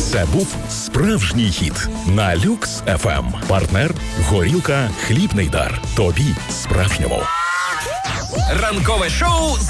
Це був справжній хіт на Люкс FM. Партнер «Горілка. Хлібний дар». Тобі справжньому. Ранкове шоу